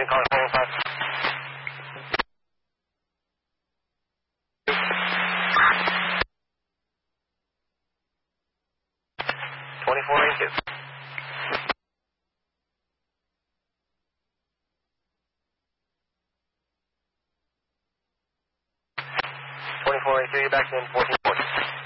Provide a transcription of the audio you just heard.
Union calling 415. 2482. 2482, you're back in 1440.